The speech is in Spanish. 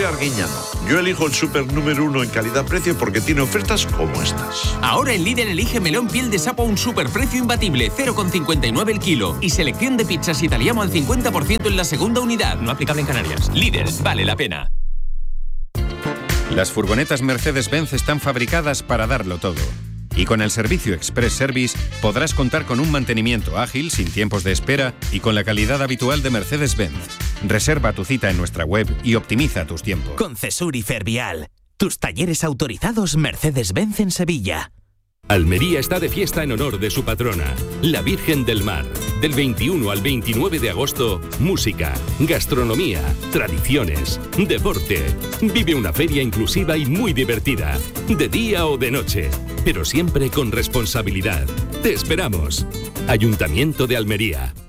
Arguiñano. Yo elijo el súper número 1 en calidad-precio porque tiene ofertas como estas. Ahora en Líder elige melón piel de sapo a un superprecio imbatible, 0,59 el kilo. Y selección de pizzas italiano al 50% en la segunda unidad. No aplicable en Canarias. Líder, vale la pena. Las furgonetas Mercedes-Benz están fabricadas para darlo todo. Y con el servicio Express Service podrás contar con un mantenimiento ágil, sin tiempos de espera y con la calidad habitual de Mercedes-Benz. Reserva tu cita en nuestra web y optimiza tus tiempos. Con Cesur y Fervial, tus talleres autorizados Mercedes-Benz en Sevilla. Almería está de fiesta en honor de su patrona, la Virgen del Mar. Del 21 al 29 de agosto, música, gastronomía, tradiciones, deporte. Vive una feria inclusiva y muy divertida, de día o de noche, pero siempre con responsabilidad. Te esperamos. Ayuntamiento de Almería.